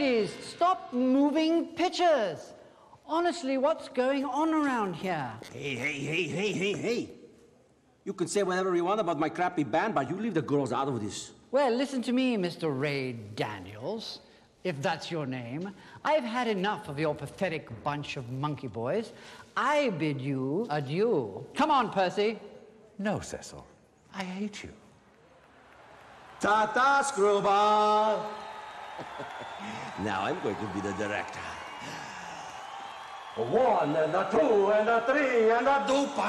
Ladies, stop moving pictures. Honestly, what's going on around here? Hey. You can say whatever you want about my crappy band, but you leave the girls out of this. Well, listen to me, Mr. Ray Daniels, if that's your name. I've had enough of your pathetic bunch of monkey boys. I bid you adieu. Come on, Percy. No, Cecil. I hate you. Ta-ta, screwball! Now I'm going to be the director. 1 and a 2 and a 3 and a dupa.